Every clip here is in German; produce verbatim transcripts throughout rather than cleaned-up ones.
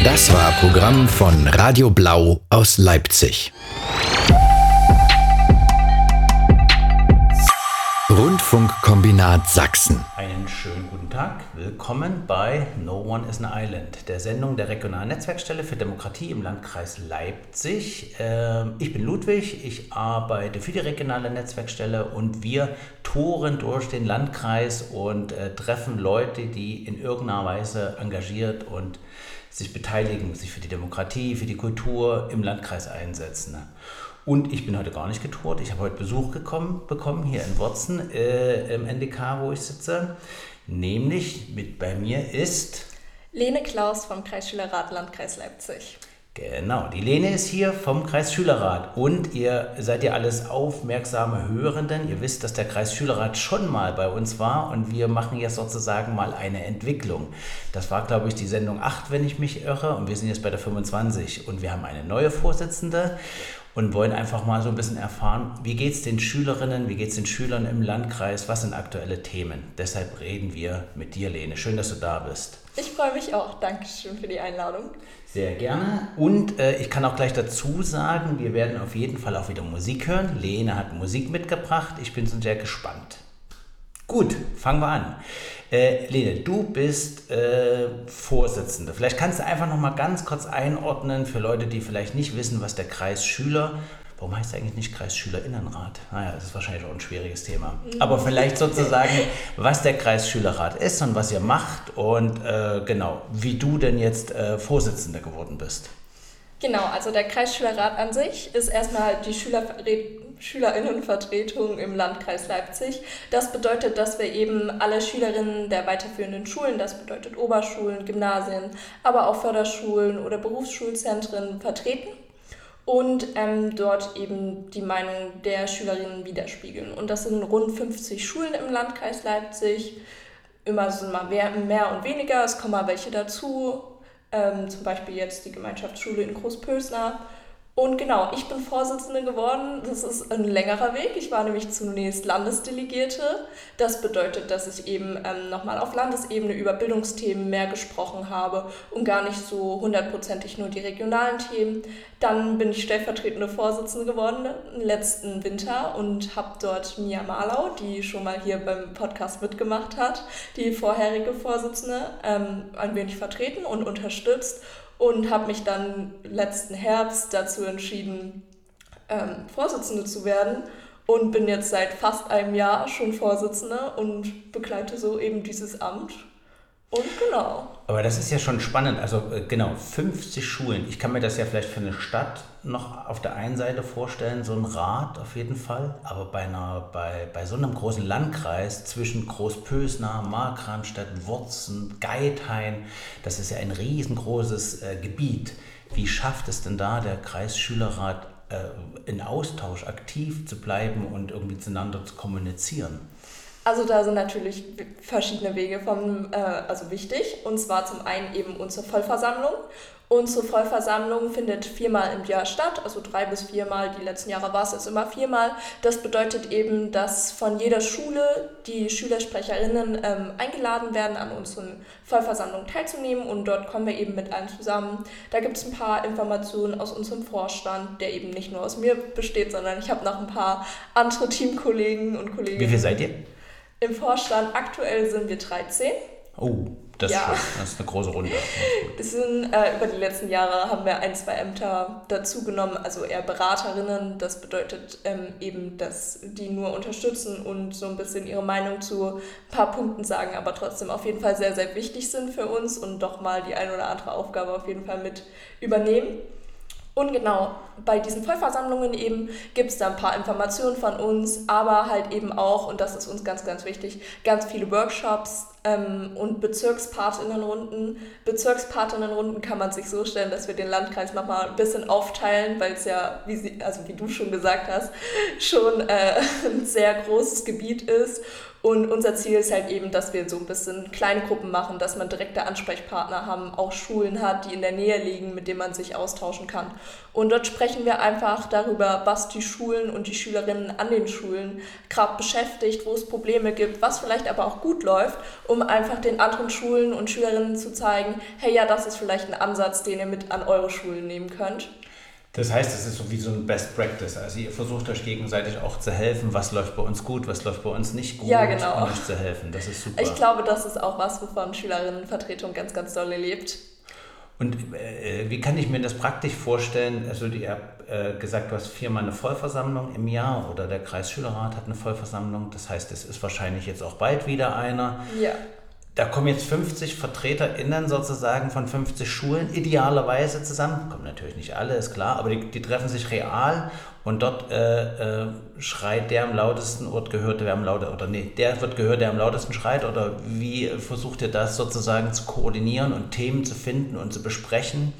Das war Programm von Radio Blau aus Leipzig. Rundfunkkombinat Sachsen. Einen schönen guten Tag. Willkommen bei No One is an Island, der Sendung der regionalen Netzwerkstelle für Demokratie im Landkreis Leipzig. Ich bin Ludwig, ich arbeite für die regionale Netzwerkstelle und wir touren durch den Landkreis und treffen Leute, die in irgendeiner Weise engagiert und sich beteiligen, sich für die Demokratie, für die Kultur im Landkreis einsetzen. Und ich bin heute gar nicht getourt. Ich habe heute Besuch gekommen, bekommen hier in Worzen äh, im N D K, wo ich sitze. Nämlich mit bei mir ist Lene Klaus vom Kreisschülerrat Landkreis Leipzig. Genau, die Lene ist hier vom Kreisschülerrat und ihr seid ja alles aufmerksame Hörenden. Ihr wisst, dass der Kreisschülerrat schon mal bei uns war und wir machen jetzt sozusagen mal eine Entwicklung. Das war, glaube ich, die Sendung acht, wenn ich mich irre, und wir sind jetzt bei der fünfundzwanzig und wir haben eine neue Vorsitzende und wollen einfach mal so ein bisschen erfahren, wie geht es den Schülerinnen, wie geht es den Schülern im Landkreis, was sind aktuelle Themen. Deshalb reden wir mit dir, Lene. Schön, dass du da bist. Ich freue mich auch. Dankeschön für die Einladung. Sehr gerne. Und äh, ich kann auch gleich dazu sagen, wir werden auf jeden Fall auch wieder Musik hören. Lene hat Musik mitgebracht. Ich bin schon sehr gespannt. Gut, fangen wir an. Äh, Lene, du bist äh, Vorsitzende. Vielleicht kannst du einfach noch mal ganz kurz einordnen für Leute, die vielleicht nicht wissen, was der Kreisschüler, warum heißt er eigentlich nicht Kreisschülerinnenrat? Naja, das ist wahrscheinlich auch ein schwieriges Thema. Aber vielleicht sozusagen, was der Kreisschülerrat ist und was ihr macht und äh, genau, wie du denn jetzt äh, Vorsitzende geworden bist. Genau, also der Kreisschülerrat an sich ist erstmal die Schülervertretung Schülerinnenvertretung im Landkreis Leipzig. Das bedeutet, dass wir eben alle Schülerinnen der weiterführenden Schulen, das bedeutet Oberschulen, Gymnasien, aber auch Förderschulen oder Berufsschulzentren vertreten und ähm, dort eben die Meinung der Schülerinnen widerspiegeln. Und das sind rund fünfzig Schulen im Landkreis Leipzig. Immer sind mal mehr, mehr und weniger, es kommen mal welche dazu. Ähm, zum Beispiel jetzt die Gemeinschaftsschule in Großpösner. Und genau, ich bin Vorsitzende geworden. Das ist ein längerer Weg. Ich war nämlich zunächst Landesdelegierte. Das bedeutet, dass ich eben ähm, nochmal auf Landesebene über Bildungsthemen mehr gesprochen habe und gar nicht so hundertprozentig nur die regionalen Themen. Dann bin ich stellvertretende Vorsitzende geworden im letzten Winter und habe dort Mia Marlau, die schon mal hier beim Podcast mitgemacht hat, die vorherige Vorsitzende, ähm, ein wenig vertreten und unterstützt. Und habe mich dann letzten Herbst dazu entschieden, ähm, Vorsitzende zu werden und bin jetzt seit fast einem Jahr schon Vorsitzende und begleite so eben dieses Amt. Und genau. Aber das ist ja schon spannend, also äh, genau, fünfzig Schulen. Ich kann mir das ja vielleicht für eine Stadt noch auf der einen Seite vorstellen, so ein Rat auf jeden Fall, aber bei, einer, bei, bei so einem großen Landkreis zwischen Großpösner, Markranstädt, Worzen, Geithain, das ist ja ein riesengroßes äh, Gebiet. Wie schafft es denn da der Kreisschülerrat, äh, in Austausch aktiv zu bleiben und irgendwie zueinander zu kommunizieren? Also da sind natürlich verschiedene Wege von, äh, also wichtig, und zwar zum einen eben unsere Vollversammlung. Unsere Vollversammlung findet viermal im Jahr statt, also drei bis viermal, die letzten Jahre war es jetzt immer viermal. Das bedeutet eben, dass von jeder Schule die Schülersprecherinnen ähm, eingeladen werden, an unseren Vollversammlungen teilzunehmen, und dort kommen wir eben mit allen zusammen. Da gibt es ein paar Informationen aus unserem Vorstand, der eben nicht nur aus mir besteht, sondern ich habe noch ein paar andere Teamkollegen und Kolleginnen. Wie viel seid ihr? Im Vorstand aktuell sind wir dreizehn. Oh, das, ja. ist, schon, das ist eine große Runde. Es sind, äh, über die letzten Jahre haben wir ein, zwei Ämter dazugenommen, also eher Beraterinnen. Das bedeutet ähm, eben, dass die nur unterstützen und so ein bisschen ihre Meinung zu ein paar Punkten sagen, aber trotzdem auf jeden Fall sehr, sehr wichtig sind für uns und doch mal die eine oder andere Aufgabe auf jeden Fall mit übernehmen. Und genau, bei diesen Vollversammlungen eben gibt es da ein paar Informationen von uns, aber halt eben auch, und das ist uns ganz, ganz wichtig, ganz viele Workshops ähm, und Bezirkspartinnenrunden. Bezirkspartinnenrunden kann man sich so stellen, dass wir den Landkreis nochmal ein bisschen aufteilen, weil es ja, wie, sie, also wie du schon gesagt hast, schon äh, ein sehr großes Gebiet ist. Und unser Ziel ist halt eben, dass wir so ein bisschen kleine Gruppen machen, dass man direkte Ansprechpartner haben, auch Schulen hat, die in der Nähe liegen, mit denen man sich austauschen kann. Und dort sprechen wir einfach darüber, was die Schulen und die Schülerinnen an den Schulen gerade beschäftigt, wo es Probleme gibt, was vielleicht aber auch gut läuft, um einfach den anderen Schulen und Schülerinnen zu zeigen, hey, ja, das ist vielleicht ein Ansatz, den ihr mit an eure Schulen nehmen könnt. Das heißt, es ist so wie so ein Best Practice. Also ihr versucht euch gegenseitig auch zu helfen, was läuft bei uns gut, was läuft bei uns nicht gut, ja, genau. um euch zu helfen. Das ist super. Ich glaube, das ist auch was, wovon Schülerinnenvertretung ganz, ganz doll lebt. Und äh, wie kann ich mir das praktisch vorstellen? Also ihr habt äh, gesagt, du hast viermal eine Vollversammlung im Jahr oder der Kreisschülerrat hat eine Vollversammlung. Das heißt, es ist wahrscheinlich jetzt auch bald wieder einer. Ja. Da kommen jetzt fünfzig VertreterInnen sozusagen von fünfzig Schulen idealerweise zusammen. Kommen natürlich nicht alle, ist klar, aber die, die treffen sich real und dort äh, äh, schreit der am lautesten oder gehört der am lautesten, oder nee, der wird gehört, der am lautesten schreit, oder wie versucht ihr das sozusagen zu koordinieren und Themen zu finden und zu besprechen?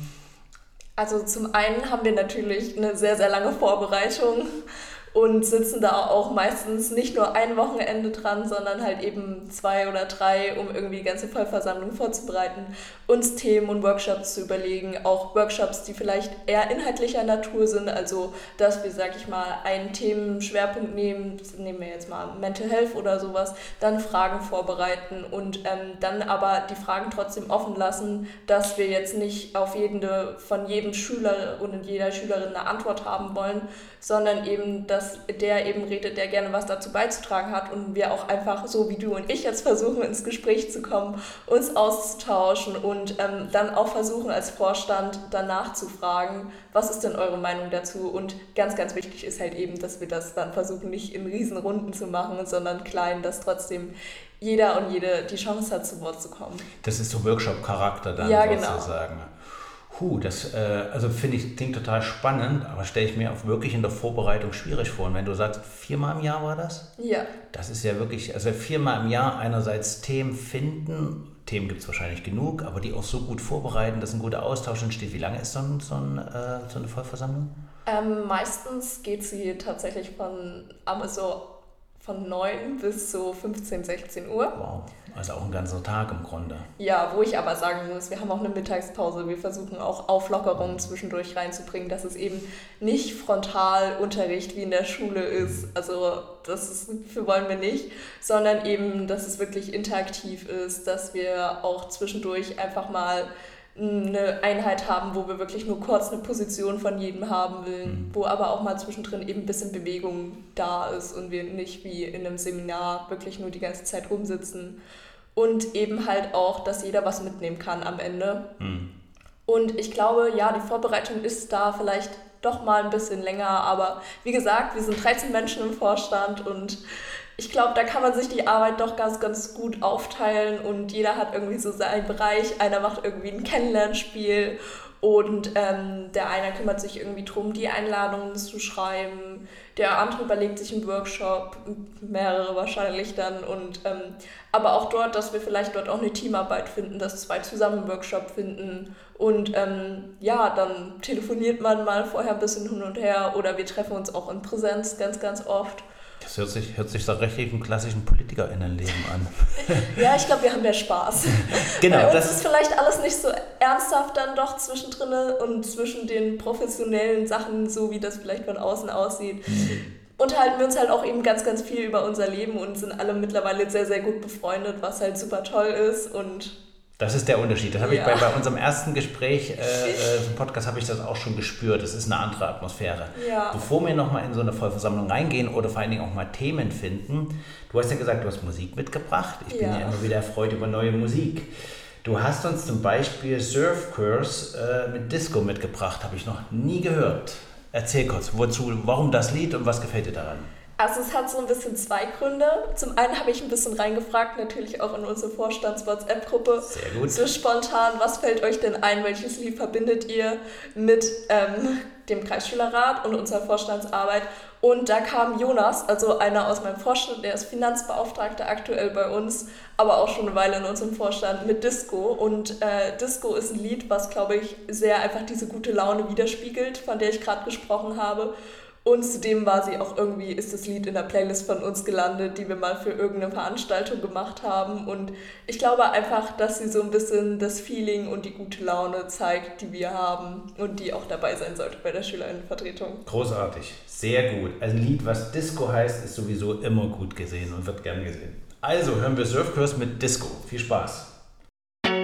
Also zum einen haben wir natürlich eine sehr, sehr lange Vorbereitung und sitzen da auch meistens nicht nur ein Wochenende dran, sondern halt eben zwei oder drei, um irgendwie die ganze Vollversammlung vorzubereiten, uns Themen und Workshops zu überlegen, auch Workshops, die vielleicht eher inhaltlicher Natur sind, also dass wir, sag ich mal, einen Themenschwerpunkt nehmen, nehmen wir jetzt mal Mental Health oder sowas, dann Fragen vorbereiten und ähm, dann aber die Fragen trotzdem offen lassen, dass wir jetzt nicht auf jede, von jedem Schüler und jeder Schülerin eine Antwort haben wollen, sondern eben, dass der eben redet, der gerne was dazu beizutragen hat und wir auch einfach, so wie du und ich jetzt versuchen, ins Gespräch zu kommen, uns auszutauschen und ähm, dann auch versuchen, als Vorstand danach zu fragen, was ist denn eure Meinung dazu? Und ganz, ganz wichtig ist halt eben, dass wir das dann versuchen, nicht in Riesenrunden zu machen, sondern klein, dass trotzdem jeder und jede die Chance hat, zu Wort zu kommen. Das ist so Workshop-Charakter dann ja, sozusagen. Genau. Puh, das äh, also finde ich, klingt total spannend, aber stelle ich mir auch wirklich in der Vorbereitung schwierig vor. Und wenn du sagst, viermal im Jahr war das? Ja. Das ist ja wirklich, also viermal im Jahr einerseits Themen finden, Themen gibt es wahrscheinlich genug, aber die auch so gut vorbereiten, dass ein guter Austausch entsteht. Wie lange ist so, ein, so, ein, äh, so eine Vollversammlung? Ähm, meistens geht sie tatsächlich von, also von neun bis so fünfzehn, sechzehn Uhr. Wow, also auch ein ganzer Tag im Grunde. Ja, wo ich aber sagen muss, wir haben auch eine Mittagspause. Wir versuchen auch Auflockerungen zwischendurch reinzubringen, dass es eben nicht Frontalunterricht wie in der Schule ist. Also das ist, für wollen wir nicht, sondern eben, dass es wirklich interaktiv ist, dass wir auch zwischendurch einfach mal eine Einheit haben, wo wir wirklich nur kurz eine Position von jedem haben will, mhm. wo aber auch mal zwischendrin eben ein bisschen Bewegung da ist und wir nicht wie in einem Seminar wirklich nur die ganze Zeit rumsitzen und eben halt auch, dass jeder was mitnehmen kann am Ende. Mhm. Und ich glaube, ja, die Vorbereitung ist da vielleicht doch mal ein bisschen länger, aber wie gesagt, wir sind dreizehn Menschen im Vorstand und ich glaube, da kann man sich die Arbeit doch ganz, ganz gut aufteilen und jeder hat irgendwie so seinen Bereich. Einer macht irgendwie ein Kennenlernspiel und ähm, der eine kümmert sich irgendwie drum, die Einladungen zu schreiben. Der andere überlegt sich einen Workshop, mehrere wahrscheinlich dann. Und ähm, aber auch dort, dass wir vielleicht dort auch eine Teamarbeit finden, dass zwei zusammen einen Workshop finden. Und ähm, ja, dann telefoniert man mal vorher ein bisschen hin und her oder wir treffen uns auch in Präsenz ganz, ganz oft. Das hört sich, hört sich so richtig im klassischen PolitikerInnenleben an. Ja, ich glaube, wir haben ja Spaß. Genau. Bei uns das ist vielleicht alles nicht so ernsthaft dann doch zwischendrin und zwischen den professionellen Sachen, so wie das vielleicht von außen aussieht. Mhm. Unterhalten wir uns halt auch eben ganz, ganz viel über unser Leben und sind alle mittlerweile sehr, sehr gut befreundet, was halt super toll ist und das ist der Unterschied. Das habe ja. ich bei, bei unserem ersten Gespräch äh, im Podcast habe ich das auch schon gespürt. Das ist eine andere Atmosphäre. Ja. Bevor wir nochmal in so eine Vollversammlung reingehen oder vor allen Dingen auch mal Themen finden, du hast ja gesagt, du hast Musik mitgebracht. Ich bin ja, ja immer wieder erfreut über neue Musik. Du hast uns zum Beispiel Surf Curse äh, mit Disco mitgebracht. Habe ich noch nie gehört. Erzähl kurz, wozu, warum das Lied und was gefällt dir daran? Also es hat so ein bisschen zwei Gründe. Zum einen habe ich ein bisschen reingefragt, natürlich auch in unsere Vorstands-WhatsApp-Gruppe. Sehr gut. So spontan, was fällt euch denn ein, welches Lied verbindet ihr mit ähm, dem Kreisschülerrat und unserer Vorstandsarbeit? Und da kam Jonas, also einer aus meinem Vorstand, der ist Finanzbeauftragter aktuell bei uns, aber auch schon eine Weile in unserem Vorstand, mit Disco. Und äh, Disco ist ein Lied, was, glaube ich, sehr einfach diese gute Laune widerspiegelt, von der ich gerade gesprochen habe. Und zudem war sie auch irgendwie, ist das Lied in der Playlist von uns gelandet, die wir mal für irgendeine Veranstaltung gemacht haben. Und ich glaube einfach, dass sie so ein bisschen das Feeling und die gute Laune zeigt, die wir haben und die auch dabei sein sollte bei der Schülerinnenvertretung. Großartig, sehr gut. Ein Lied, was Disco heißt, ist sowieso immer gut gesehen und wird gern gesehen. Also hören wir Surfkurs mit Disco. Viel Spaß.